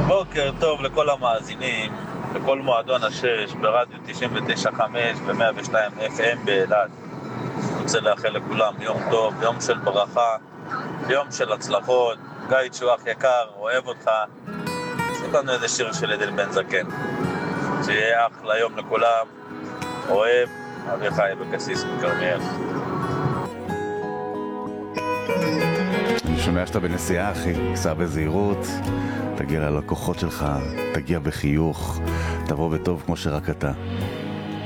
בוקר טוב לכל המאזינים, לכל מועדון השש ברדיו 99.5 ו-102 FM באילת. אני רוצה לאחל לכולם יום טוב, יום של ברכה, יום של הצלחות. גיא תשוח יקר, אוהב אותך. עשית לנו איזה שיר של עדל בן זקן. שיהיה אחלה יום לכולם. אוהב, אביחי בקסיס מכרמיאל. אני שומע שאתה בנסיעה, אחי. סע בזהירות, תגיע ללקוחות שלך, תגיע בחיוך, תבוא בטוב כמו שרק אתה.